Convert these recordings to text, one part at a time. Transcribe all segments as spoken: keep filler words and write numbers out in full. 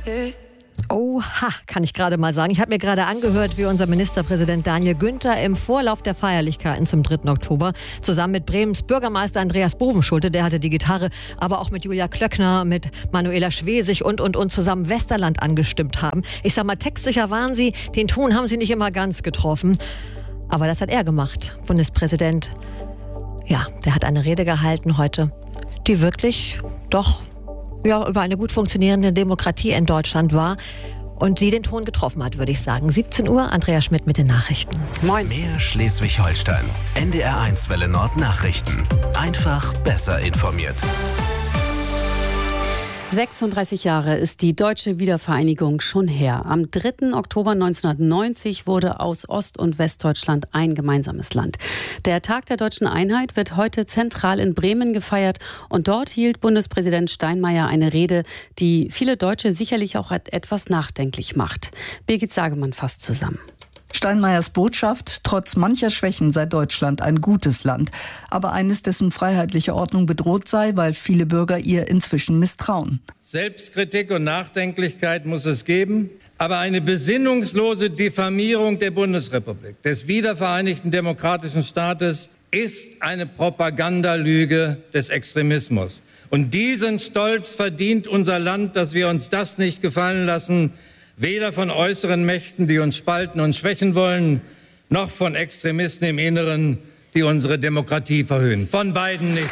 Oha, kann ich gerade mal sagen. Ich habe mir gerade angehört, wie unser Ministerpräsident Daniel Günther im Vorlauf der Feierlichkeiten zum dritten Oktober zusammen mit Bremens Bürgermeister Andreas Bovenschulte, der hatte die Gitarre, aber auch mit Julia Klöckner, mit Manuela Schwesig und, und, und zusammen Westerland angestimmt haben. Ich sag mal, textsicher waren sie, den Ton haben sie nicht immer ganz getroffen. Aber das hat er gemacht, Bundespräsident. Ja, der hat eine Rede gehalten heute, die wirklich doch ja, über eine gut funktionierende Demokratie in Deutschland war und die den Ton getroffen hat, würde ich sagen. siebzehn Uhr, Andrea Schmidt mit den Nachrichten. Moin. Mehr Schleswig-Holstein. N D R eins Welle Nord Nachrichten. Einfach besser informiert. sechsunddreißig Jahre ist die deutsche Wiedervereinigung schon her. Am dritten Oktober neunzehnhundertneunzig wurde aus Ost- und Westdeutschland ein gemeinsames Land. Der Tag der deutschen Einheit wird heute zentral in Bremen gefeiert und dort hielt Bundespräsident Steinmeier eine Rede, die viele Deutsche sicherlich auch etwas nachdenklich macht. Birgit Sagemann fasst zusammen. Steinmeiers Botschaft: Trotz mancher Schwächen sei Deutschland ein gutes Land, aber eines, dessen freiheitliche Ordnung bedroht sei, weil viele Bürger ihr inzwischen misstrauen. Selbstkritik und Nachdenklichkeit muss es geben, aber eine besinnungslose Diffamierung der Bundesrepublik, des wiedervereinigten demokratischen Staates, ist eine Propagandalüge des Extremismus. Und diesen Stolz verdient unser Land, dass wir uns das nicht gefallen lassen, weder von äußeren Mächten, die uns spalten und schwächen wollen, noch von Extremisten im Inneren, die unsere Demokratie verhöhnen. Von beiden nicht.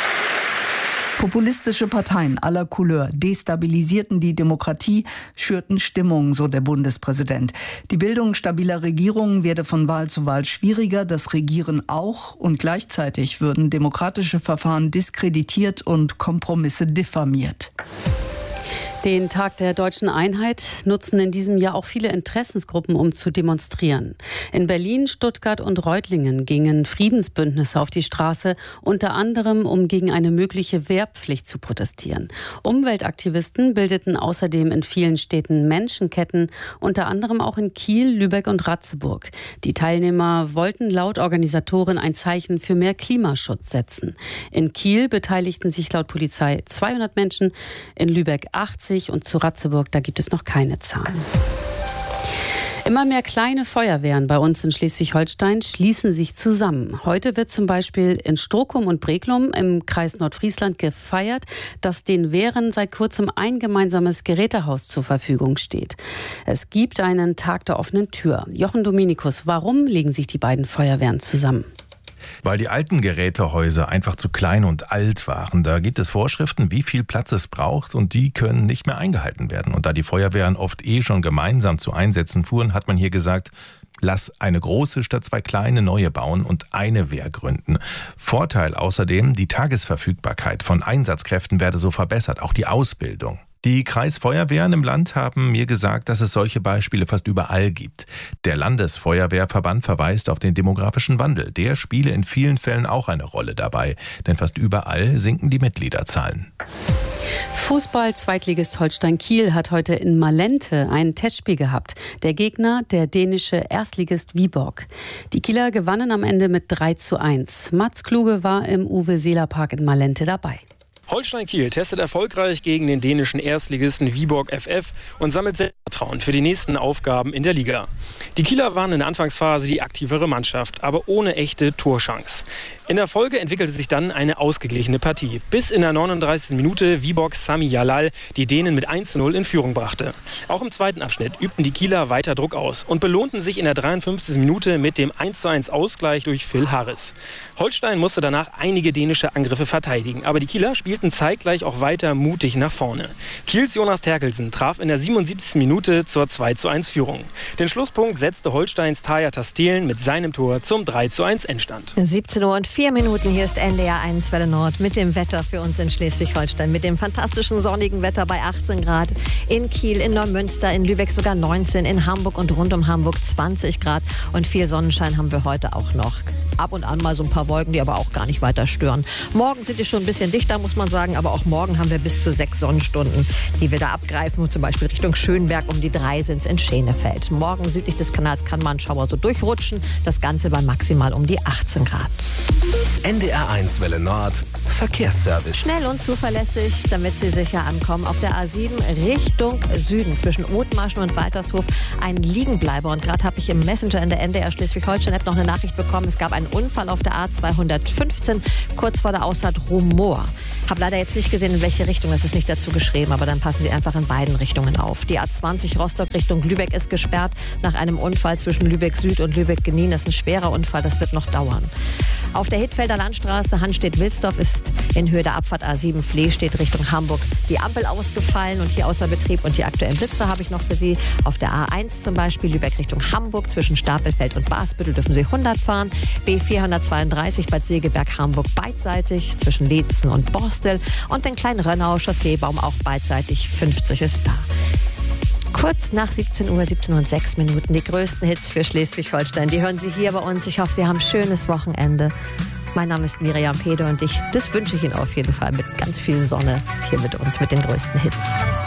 Populistische Parteien aller Couleur destabilisierten die Demokratie, schürten Stimmung, so der Bundespräsident. Die Bildung stabiler Regierungen werde von Wahl zu Wahl schwieriger, das Regieren auch, und gleichzeitig würden demokratische Verfahren diskreditiert und Kompromisse diffamiert. Den Tag der deutschen Einheit nutzen in diesem Jahr auch viele Interessensgruppen, um zu demonstrieren. In Berlin, Stuttgart und Reutlingen gingen Friedensbündnisse auf die Straße, unter anderem, um gegen eine mögliche Wehrpflicht zu protestieren. Umweltaktivisten bildeten außerdem in vielen Städten Menschenketten, unter anderem auch in Kiel, Lübeck und Ratzeburg. Die Teilnehmer wollten laut Organisatoren ein Zeichen für mehr Klimaschutz setzen. In Kiel beteiligten sich laut Polizei zweihundert Menschen, in Lübeck achtzig und zu Ratzeburg, da gibt es noch keine Zahlen. Immer mehr kleine Feuerwehren bei uns in Schleswig-Holstein schließen sich zusammen. Heute wird zum Beispiel in Strokum und Breklum im Kreis Nordfriesland gefeiert, dass den Wehren seit kurzem ein gemeinsames Gerätehaus zur Verfügung steht. Es gibt einen Tag der offenen Tür. Jochen Dominikus, warum legen sich die beiden Feuerwehren zusammen? Weil die alten Gerätehäuser einfach zu klein und alt waren. Da gibt es Vorschriften, wie viel Platz es braucht, und die können nicht mehr eingehalten werden. Und da die Feuerwehren oft eh schon gemeinsam zu Einsätzen fuhren, hat man hier gesagt, lass eine große statt zwei kleine neue bauen und eine Wehr gründen. Vorteil außerdem, die Tagesverfügbarkeit von Einsatzkräften werde so verbessert, auch die Ausbildung. Die Kreisfeuerwehren im Land haben mir gesagt, dass es solche Beispiele fast überall gibt. Der Landesfeuerwehrverband verweist auf den demografischen Wandel. Der spiele in vielen Fällen auch eine Rolle dabei, denn fast überall sinken die Mitgliederzahlen. Fußball-Zweitligist Holstein Kiel hat heute in Malente ein Testspiel gehabt. Der Gegner, der dänische Erstligist Viborg. Die Kieler gewannen am Ende mit drei zu eins. Mats Kluge war im Uwe-Seeler-Park in Malente dabei. Holstein Kiel testet erfolgreich gegen den dänischen Erstligisten Viborg F F und sammelt Selbstvertrauen für die nächsten Aufgaben in der Liga. Die Kieler waren in der Anfangsphase die aktivere Mannschaft, aber ohne echte Torchance. In der Folge entwickelte sich dann eine ausgeglichene Partie, bis in der neununddreißigsten Minute Viborgs Sami Jalal die Dänen mit eins zu null in Führung brachte. Auch im zweiten Abschnitt übten die Kieler weiter Druck aus und belohnten sich in der dreiundfünfzigsten Minute mit dem eins zu eins Ausgleich durch Phil Harris. Holstein musste danach einige dänische Angriffe verteidigen, aber die Kieler spielten zeitgleich auch weiter mutig nach vorne. Kiels Jonas Terkelsen traf in der siebenundsiebzigsten Minute zur zwei zu eins Führung. Den Schlusspunkt setzte Holsteins Tarja Tastelen mit seinem Tor zum drei zu eins Endstand. siebzehn Uhr und vier Minuten, hier ist N D R eins Welle Nord mit dem Wetter für uns in Schleswig-Holstein. Mit dem fantastischen sonnigen Wetter bei achtzehn Grad. In Kiel, in Neumünster, in Lübeck sogar neunzehn, in Hamburg und rund um Hamburg zwanzig Grad. Und viel Sonnenschein haben wir heute auch noch. Ab und an mal so ein paar Wolken, die aber auch gar nicht weiter stören. Morgen sind die schon ein bisschen dichter, muss man sagen. Aber auch morgen haben wir bis zu sechs Sonnenstunden, die wir da abgreifen. Zum Beispiel Richtung Schönberg, um die drei sind es in Schenefeld. Morgen südlich des Kanals kann man Schauer so durchrutschen. Das Ganze bei maximal um die achtzehn Grad. N D R eins Welle Nord, Verkehrsservice. Schnell und zuverlässig, damit Sie sicher ankommen. Auf der A sieben Richtung Süden zwischen Othmarschen und Waltershof ein Liegenbleiber. Und gerade habe ich im Messenger in der N D R Schleswig-Holstein-App noch eine Nachricht bekommen. Es gab einen Unfall auf der A zweihundertfünfzehn, kurz vor der Ausfahrt Rumohr. Habe leider jetzt nicht gesehen, in welche Richtung, das ist nicht dazu geschrieben, aber dann passen Sie einfach in beiden Richtungen auf. Die A zwanzig Rostock Richtung Lübeck ist gesperrt nach einem Unfall zwischen Lübeck Süd und Lübeck-Genin. Das ist ein schwerer Unfall, das wird noch dauern. Auf der Hittfelder Landstraße Hanstedt-Wilsdorf ist in Höhe der Abfahrt A sieben Flehstedt Richtung Hamburg die Ampel ausgefallen und hier außer Betrieb. Und die aktuellen Blitzer habe ich noch für Sie. Auf der A eins zum Beispiel Lübeck Richtung Hamburg zwischen Stapelfeld und Basbüttel dürfen Sie hundert fahren. B vierhundertzweiunddreißig Bad Segeberg Hamburg beidseitig zwischen Leetzen und Borstel. Und den kleinen Rönnau Chausseebaum auch beidseitig, fünfzig ist da. Kurz nach siebzehn Uhr, siebzehn Uhr und sechs Minuten, die größten Hits für Schleswig-Holstein. Die hören Sie hier bei uns. Ich hoffe, Sie haben ein schönes Wochenende. Mein Name ist Miriam Pede und ich, das wünsche ich Ihnen auf jeden Fall mit ganz viel Sonne hier mit uns, mit den größten Hits.